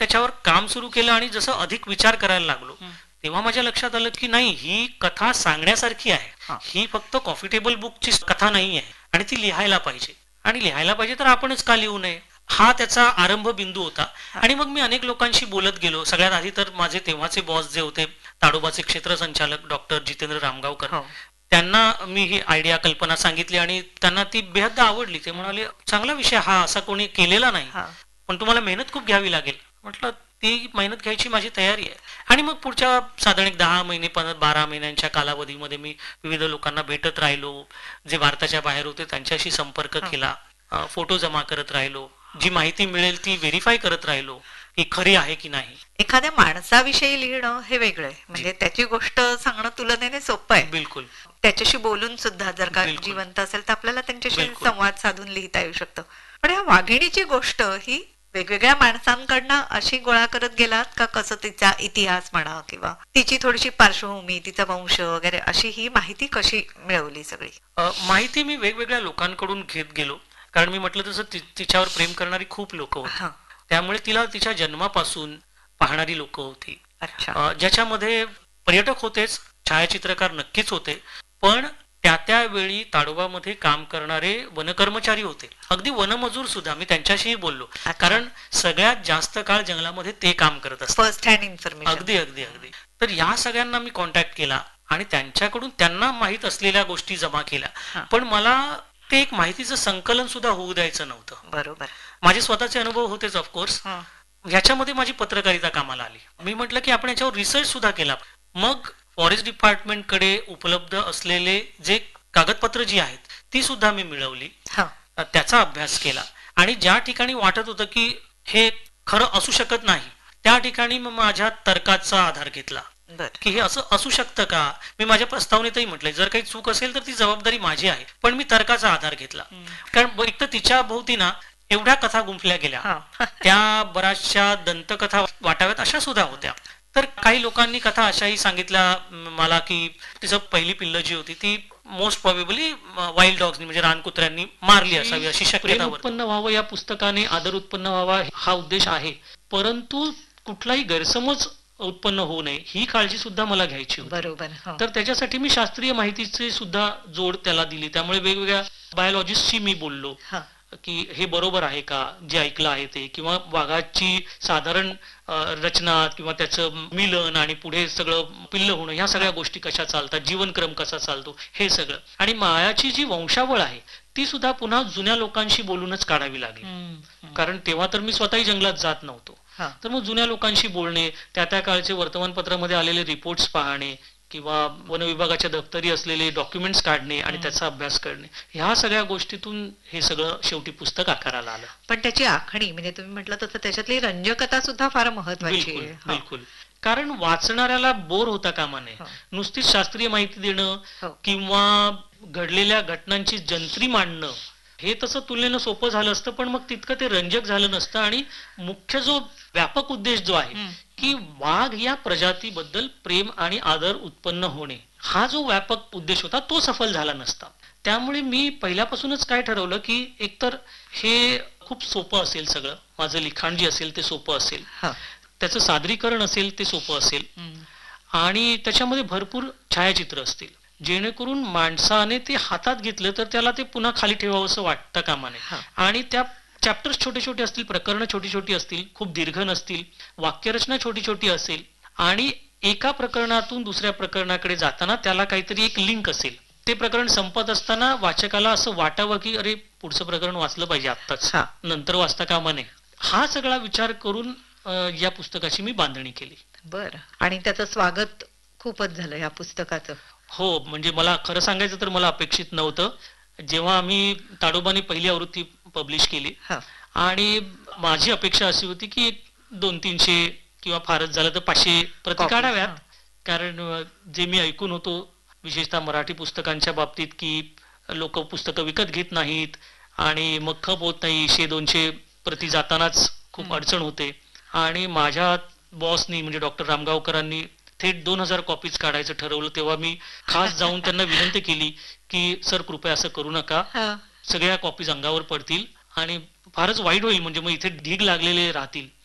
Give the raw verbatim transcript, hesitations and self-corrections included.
त्याच्यावर काम सुरू केलं आणि जसं अधिक विचार करायला लागलो तेव्हा माझ्या लक्षात आलं की नाही, ही कथा सांगण्यासारखी आहे, ही फक्त कॉफी टेबल बुकची कथा नाही आहे आणि ती लिहायला पाहिजे. आणि लिहायला पाहिजे तर आपणच का लिहू नये, हा त्याचा आरंभ बिंदू होता. आणि मग मी अनेक लोकांशी बोलत गेलो. सगळ्यात आधी तर माझे तेव्हाचे बॉस जे होते, ताडोबाचे क्षेत्र संचालक डॉक्टर जितेंद्र रामगावकर, त्यांना मी ही आयडिया कल्पना सांगितली आणि त्यांना ती बेहद आवडली. ते म्हणाले, चांगला विषय हा, असा कोणी केलेला नाही, पण तुम्हाला मेहनत खूप घ्यावी लागेल. म्हटलं ती मेहनत घ्यायची माझी तयारी आहे. आणि मग पुढच्या साधारण एक दहा महिने बारा महिन्यांच्या कालावधीमध्ये मी विविध लोकांना भेटत राहिलो, जे भारताच्या बाहेर होते त्यांच्याशी संपर्क केला, फोटो जमा करत राहिलो, जी माहिती मिळेल ती व्हेरीफाय करत राहिलो, ही खरी आहे की नाही. एखाद्या माणसाविषयी लिहिणं हे वेगळं आहे, म्हणजे त्याची गोष्ट सांगणं तुलनेने सोपं आहे. बिलकुल. त्याच्याशी बोलून सुद्धा जर का जिवंत असेल तर आपल्याला त्यांच्याशी संवाद साधून लिहिता येऊ शकतं. पण या वाघिणीची गोष्ट ही वेगवेगळ्या माणसांकडनं अशी गोळा करत गेलात का, कसं तिचा इतिहास म्हणा किंवा तिची थोडीशी पार्श्वभूमी, तिचा वंश वगैरे, अशी ही माहिती कशी मिळवली सगळी? माहिती मी वेगवेगळ्या लोकांकडून घेत गेलो, कारण मी म्हटलं तसं तिच्यावर प्रेम करणारी खूप लोक होती. त्यामुळे तिला तिच्या जन्मापासून पाहणारी लोक होती, ज्याच्यामध्ये पर्यटक होतेच, छायाचित्रकार नक्कीच होते, पण त्या त्यावेळी ताडोबामध्ये काम करणारे वनकर्मचारी होते, अगदी वनमजूर सुद्धा. मी त्यांच्याशीही बोललो, कारण सगळ्यात जास्त काळ जंगलामध्ये ते काम करत असतात. First hand information. अगदी अगदी अगदी तर या सगळ्यांना मी कॉन्टॅक्ट केला आणि त्यांच्याकडून त्यांना माहित असलेल्या गोष्टी जमा केल्या. पण मला ते एक माहितीचं संकलन सुद्धा होऊ द्यायचं नव्हतं. बरोबर. माझे स्वतःचे अनुभव होतेच ऑफकोर्स, ह्याच्यामध्ये माझी पत्रकारिता कामाला आली. मी म्हटलं की आपण याच्यावर रिसर्च सुद्धा केला. मग फॉरेस्ट डिपार्टमेंट कडे उपलब्ध असलेले जे कागदपत्र जी आहेत ती सुद्धा मी मिळवली, त्याचा अभ्यास केला आणि ज्या ठिकाणी वाटत होतं की हे खरं असू शकत नाही त्या ठिकाणी मग माझ्या तर्काचा आधार घेतला की हे असं असू शकतं का. मी माझ्या प्रस्तावनेतही म्हटलंय, जर काही चूक असेल तर ती जबाबदारी माझी आहे, पण मी तर्काचा आधार घेतला. कारण एक तर तिच्या भोवती ना एवढ्या कथा गुंफल्या गेल्या, त्या बऱ्याचशा दंतकथा वाटाव्यात अशा सुद्धा होत्या. तर काही लोकांनी कथा अशाही सांगितल्या मला की तिचं पहिली पिल्ल जी होती ती मोस्ट प्रॉबेबली वाईल्ड डॉग्सनी म्हणजे रानकुत्र्यांनी मारली असावी, अशी शक्यता उत्पन्न व्हावं या पुस्तकाने, आदर उत्पन्न व्हावा हा उद्देश आहे, परंतु कुठलाही गैरसमज उत्पन्न होऊ नये ही काळजी सुद्धा मला घ्यायची होती. बरोबर. तर त्याच्यासाठी मी शास्त्रीय माहितीची सुद्धा जोड त्याला दिली. त्यामुळे वेगवेगळ्या बायोलॉजिस्टशी मी बोललो की हे बरोबर आहे का जे ऐकलं आहे ते, किंवा वाघाची साधारण रचना किंवा त्याचं मिलन आणि पुढे सगळं पिल्ल होणं, ह्या सगळ्या गोष्टी कशा चालतात, जीवनक्रम कसा चालतो, हे सगळं. आणि मायाची जी वंशावळ आहे ती सुद्धा पुन्हा जुन्या लोकांशी बोलूनच काढावी लागली, कारण तेव्हा तर मी स्वतःही जंगलात जात नव्हतो. तर मग जुन्या लोकांशी बोलणे, त्या त्या काळचे वर्तमानपत्रामध्ये आलेले रिपोर्ट्स पाहणे किंवा वन विभागाच्या दप्तरी असलेले डॉक्युमेंट्स काढणे आणि त्याचा अभ्यास करणे, ह्या सगळ्या गोष्टीतून हे सगळं शेवटी पुस्तक आकाराला आलं. पण त्याची आखणी म्हणजे तुम्ही म्हटलं तसं त्याच्यातली रंजकता सुद्धा फार महत्वाची आहे. बिलकुल. कारण वाचणाऱ्याला बोर होता कामा नये. नुसतीच शास्त्रीय माहिती देणं किंवा घडलेल्या घटनांची जंत्री मांडणं हे तसं तुलनेनं सोपं झालं असतं, पण मग तितकं ते रंजक झालं नसतं. आणि मुख्य जो व्यापक उद्देश जो आहे की वाघ या प्रजातीबद्दल प्रेम आणि आदर उत्पन्न होणे, हा जो व्यापक उद्देश होता तो सफल झाला नसता. त्यामुळे मी पहिल्यापासूनच काय ठरवलं की एकतर हे खूप सोपं असेल, सगळं माझं लिखाण जे असेल ते सोपं असेल, त्याचं सादरीकरण असेल ते सोपं असेल, आणि त्याच्यामध्ये भरपूर छायाचित्र असतील, जेणेकरून माणसाने ते हातात घेतलं तर त्याला ते पुन्हा खाली ठेवावं असं वाटतं कामा नये. आणि त्या चॅप्टर्स छोटे छोटे असतील, प्रकरणं छोटी छोटी असतील, खूप दीर्घ नसतील, वाक्यरचना छोटी छोटी असेल, आणि एका प्रकरणातून दुसऱ्या प्रकरणाकडे जाताना त्याला काहीतरी एक लिंक असेल. ते प्रकरण संपत असताना वाचकाला असं वाटावं की अरे पुढचं प्रकरण वाचलं पाहिजे आत्ताच, नंतर वाचता कामा नये. हा सगळा विचार करून या पुस्तकाची मी बांधणी केली. बर. आणि त्याचं स्वागत खूपच झालं या पुस्तकाचं. हो, म्हणजे मला खरं सांगायचं तर मला अपेक्षित नव्हतं. जेव्हा आम्ही ताडोबाने पहिली आवृत्ती पब्लिश केली आणि माझी अपेक्षा अशी होती की दोन तीनशे किंवा फारच झालं तर पाचशे प्रती काढाव्यात, कारण जे मी ऐकून होतो विशेषतः मराठी पुस्तकांच्या बाबतीत की लोक पुस्तकं विकत घेत नाहीत आणि मग खप होत नाही, शे दोनशे प्रती जातानाच खूप अडचण होते. आणि माझ्या बॉसनी म्हणजे डॉक्टर रामगावकरांनी थेट दोन हजार कॉपीज काढायचं ठरवलं. तेव्हा मी खास जाऊन त्यांना विनंती केली की सर कृपया असं करू नका, सगळ्या कॉपीज अंगावर पडतील आणि फारच वाईट होईल, म्हणजे मग इथे ढीग लागलेले राहतील.